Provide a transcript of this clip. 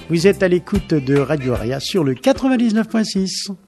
Vous êtes à l'écoute de Radio Aria sur le 99.6.